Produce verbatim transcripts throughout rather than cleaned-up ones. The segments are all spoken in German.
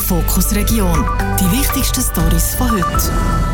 Fokus Region. Die wichtigsten Storys von heute.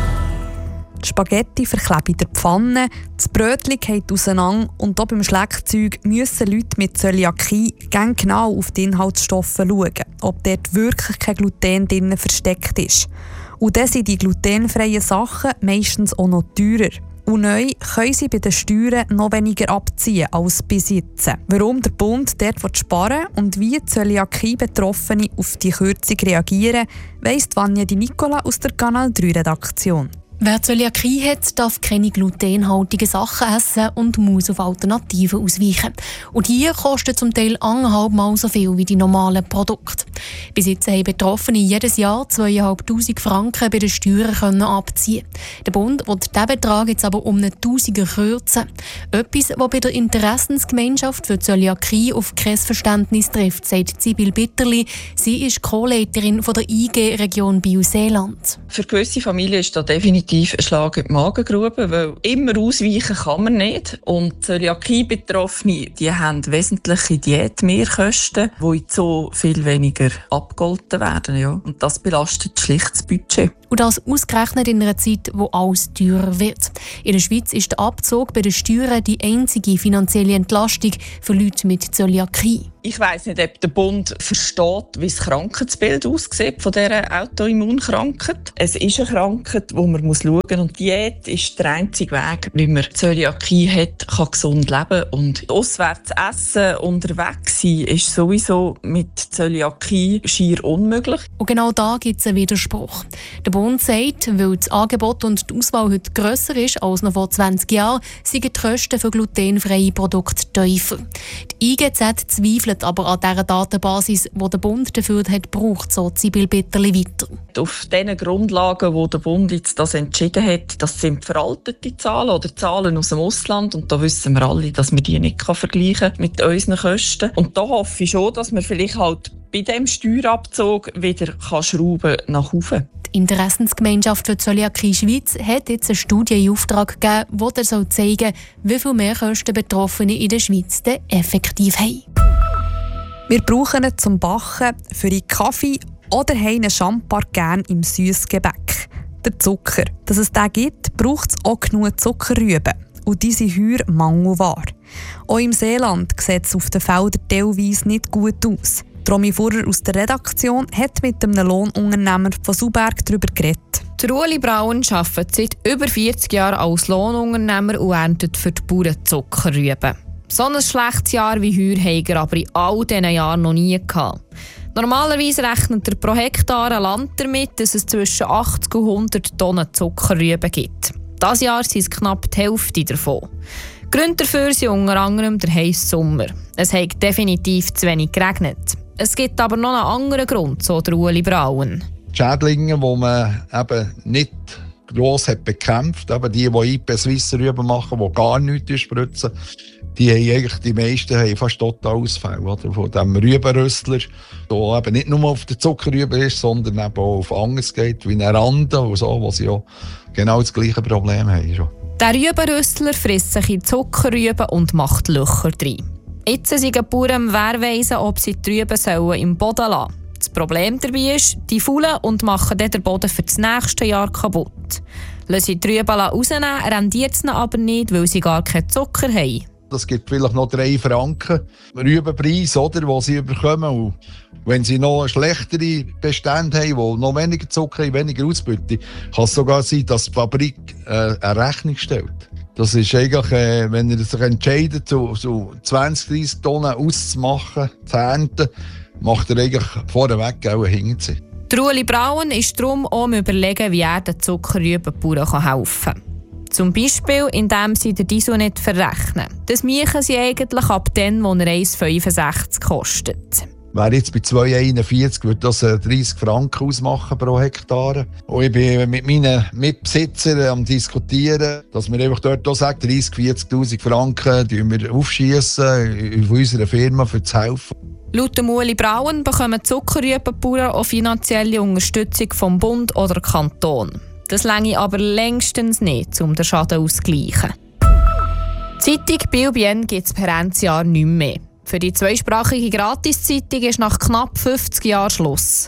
Die Spaghetti verkleben in der Pfanne, das Brötchen geht auseinander und auch beim Schleckzeug müssen Leute mit Zöliakie ganz genau auf die Inhaltsstoffe schauen, ob dort wirklich kein Gluten drin versteckt ist. Und dann sind die glutenfreien Sachen meistens auch noch teurer. Und neu können sie bei den Steuern noch weniger abziehen als bis jetzt. Warum der Bund dort sparen will und wie Zöliakie-Betroffene auf die Kürzung reagieren, weiss Vanja Di Nicola aus der Kanal drei Redaktion. Wer Zöliakie hat, darf keine glutenhaltigen Sachen essen und muss auf Alternativen ausweichen. Und hier kostet zum Teil anderthalb Mal so viel wie die normalen Produkte. Bis jetzt haben Betroffene jedes Jahr zweitausendfünfhundert Franken bei den Steuern können abziehen. Der Bund will diesen Betrag jetzt aber um einen Tausiger kürzen. Etwas, was bei der Interessensgemeinschaft für Zöliakie auf kein Verständnis trifft, sagt Sibyl Bitterli. Sie ist Co-Leiterin von der I G-Region Biel-Seeland. Für gewisse Familien ist das definitiv ein Schlag in die Magengrube, weil immer ausweichen kann man nicht. Und Zöliakie-Betroffene, die haben wesentliche Diätmehrkosten, die so viel weniger abgegolten werden. Ja. Und das belastet schlicht das Budget. Und das ausgerechnet in einer Zeit, wo alles teurer wird. In der Schweiz ist der Abzug bei den Steuern die einzige finanzielle Entlastung für Leute mit Zöliakie. Ich weiss nicht, ob der Bund versteht, wie das Krankheitsbild aussieht von dieser Autoimmunkrankheit. Es ist eine Krankheit, die man schauen muss. Und Diät ist der einzige Weg, wie man Zöliakie hat, kann gesund leben. Und auswärts essen, unterwegs sein, ist sowieso mit Zöliakie schier unmöglich. Und genau da gibt es einen Widerspruch. Der Bund sagt, weil das Angebot und die Auswahl heute grösser ist als noch vor zwanzig Jahren, sind die Kosten für glutenfreie Produkte tiefer. Die I G Z zweifelt aber an dieser Datenbasis, die der Bund dafür hat gebraucht, so Sibyl Bitterli weiter. Auf diesen Grundlagen, wo der Bund jetzt das entschieden hat, das sind veraltete Zahlen oder Zahlen aus dem Ausland. Und da wissen wir alle, dass man die nicht vergleichen kann mit unseren Kosten. Und da hoffe ich schon, dass man vielleicht halt bei diesem Steuerabzug wieder kann schrauben nach oben. Die Interessensgemeinschaft für Zöliakie Schweiz hat jetzt eine Studie in Auftrag gegeben, die soll zeigen, wie viel Mehrkosten Betroffene in der Schweiz denn effektiv haben. Wir brauchen ihn zum Backen, für einen Kaffee oder haben einen Champar gerne im Süssgebäck. Der Zucker. Dass es den gibt, braucht es auch genug Zuckerrüben. Und die sind heuer mangelbar. Auch im Seeland sieht es auf den Feldern teilweise nicht gut aus. Romy Furrer aus der Redaktion hat mit einem Lohnunternehmer von Suberg darüber geredet. Ueli Braun arbeitet seit über vierzig Jahren als Lohnunternehmer und erntet für die Bauern Zuckerrüben. So ein schlechtes Jahr wie heuer hat er aber in all diesen Jahren noch nie gehabt. Normalerweise rechnet er pro Hektar ein Land damit, dass es zwischen achtzig und hundert Tonnen Zuckerrüben gibt. Dieses Jahr sind es knapp die Hälfte davon. Gründe dafür sind unter anderem der heisse Sommer. Es hat definitiv zu wenig geregnet. Es gibt aber noch einen anderen Grund, so der Ueli Braun. Die Schädlinge, die man eben nicht gross hat bekämpft, eben die, die I P Swiss Rüben machen, die gar nichts spritzen, die haben eigentlich, die meisten haben fast total Ausfall oder? Von diesem Rübenrüstler, der eben nicht nur auf der Zuckerrübe ist, sondern eben auch auf anderes geht, wie eine Rande und so, wo sie ja genau das gleiche Problem haben. Schon. Der Rübenrüstler frisst sich in Zuckerrüben und macht Löcher rein. Jetzt sind die Bauern am Wehrweisen, ob sie die Rüben sollen im Boden lassen sollen. Das Problem dabei ist, die faulen und machen dann den Boden für das nächste Jahr kaputt. Lassen sie die Rüben rausnehmen, rendiert es aber nicht, weil sie gar keinen Zucker haben. Es gibt vielleicht noch drei Franken Rübenpreis, oder, die sie bekommen. Und wenn sie noch schlechtere Bestände haben, die noch weniger Zucker haben, weniger Ausbeute, kann es sogar sein, dass die Fabrik äh, eine Rechnung stellt. Das ist eigentlich, äh, wenn er sich entscheidet, so, so zwanzig, dreissig Tonnen auszumachen, zu ernten, macht er eigentlich vorneweg auch einen Hinterziehen. Ueli Braun ist darum auch am Überlegen, wie er den Zuckerrübenbauern helfen kann. Zum Beispiel, indem sie den Diesel nicht verrechnen. Das machen sie eigentlich ab dann, wo er eins Komma fünfundsechzig kostet. Wäre jetzt bei zwei Komma einundvierzig, würde das dreißig Franken ausmachen pro Hektar. Und ich bin mit meinen Mitbesitzern am Diskutieren, dass wir einfach dort auch sagen, dreissig, vierzigtausend Franken wir aufschiessen von unserer Firma für zu helfen. Laut Ueli Braun bekommen Zuckerrübenbauern auch finanzielle Unterstützung vom Bund oder Kanton. Das reiche aber längstens nicht, um den Schaden auszugleichen. Die Zeitung Biel-Bienne gibt es per Endjahr nicht mehr. Für die zweisprachige Gratiszeitung ist nach knapp fünfzig Jahren Schluss.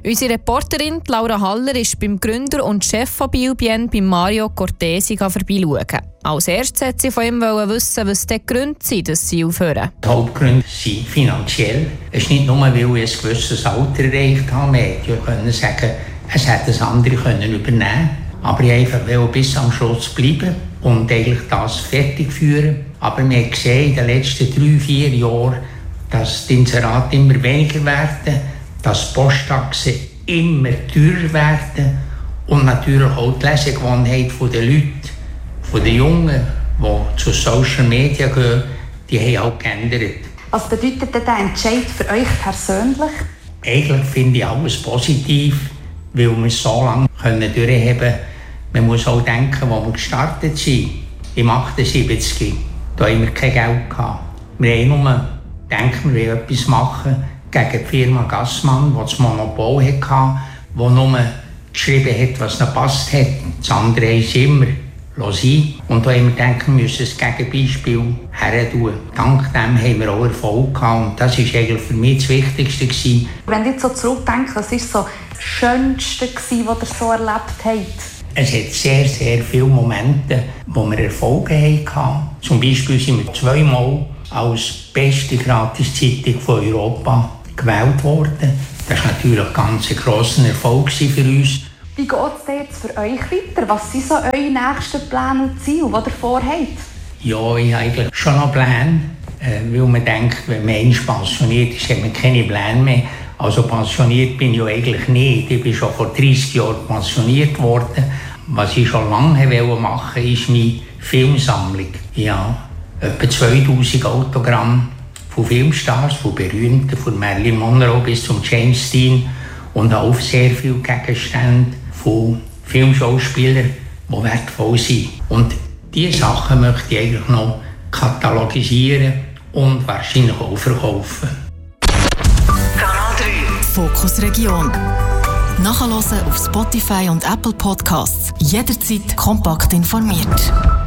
Unsere Reporterin Laura Haller ist beim Gründer und Chef von Biobien, bei Mario Cortesi, vorbeischauen. Als erstes wollte sie von ihm wissen, was die Gründe sind, dass sie aufhören. Die Hauptgründe sind finanziell. Es ist nicht nur, weil ich ein gewisses Alter erreicht habe. Man könnte sagen, es hätte das andere können übernehmen. Aber ich einfach will bis am Schluss bleiben und eigentlich das fertig führen. Aber wir haben gesehen in den letzten drei, vier Jahren, dass die Inserate immer weniger werden, dass Posttaxen immer teurer werden und natürlich auch die Lesegewohnheit der Leute, von den Jungen, die zu Social Media gehen, die haben auch geändert. Was bedeutet denn der Entscheid für euch persönlich? Eigentlich finde ich alles positiv, weil wir es so lange durchhaben können. Man muss auch denken, wo wir gestartet sind. Im achtundsiebzig, da haben wir kein Geld gehabt. Wir haben nur gedacht, wir wollen etwas machen gegen die Firma Gassmann, die das Monopol hatte, die nur geschrieben hat, was ihnen gepasst hat. Das andere haben sie immer sein. Und da haben wir gedacht, wir müssen das Gegenbeispiel her tun. Dank dem haben wir auch Erfolg gehabt. Und das war eigentlich für mich das Wichtigste gewesen. Wenn ihr so zurückdenkt, was war so das Schönste, was ihr so erlebt habt? Es hat sehr, sehr viele Momente, wo wir Erfolge hatten. Zum Beispiel sind wir zweimal als beste Gratiszeitung von Europa gewählt worden. Das war natürlich ein ganz grosser Erfolg für uns. Wie geht es denn jetzt für euch weiter? Was sind so eure nächsten Pläne und Ziele, die ihr vorhabt? Ja, ich habe eigentlich schon noch Pläne, weil man denkt, wenn man einmal pensioniert ist, hat man keine Pläne mehr. Also pensioniert bin ich ja eigentlich nicht. Ich bin schon vor dreissig Jahren pensioniert worden. Was ich schon lange machen wollte, ist meine Filmsammlung. Ja, etwa zweitausend Autogramme von Filmstars, von Berühmten, von Marilyn Monroe bis zum James Dean und auch sehr viele Gegenstände von Filmschauspielern, die wertvoll sind. Und diese Sachen möchte ich eigentlich noch katalogisieren und wahrscheinlich auch verkaufen. Kanal drei Fokus Region. Nachhören auf Spotify und Apple Podcasts. Jederzeit kompakt informiert.